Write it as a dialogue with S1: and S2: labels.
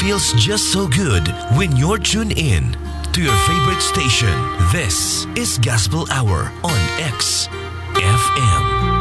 S1: feels just so good when you're tuned in to your favorite station. This is Gospel Hour on XFM.